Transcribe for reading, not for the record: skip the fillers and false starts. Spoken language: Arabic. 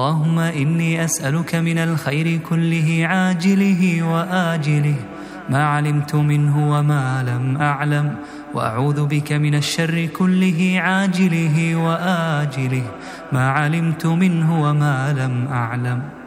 اللهم إني أسألك من الخير كله عاجله وآجله ما علمت منه وما لم أعلم، وأعوذ بك من الشر كله عاجله وآجله ما علمت منه وما لم أعلم.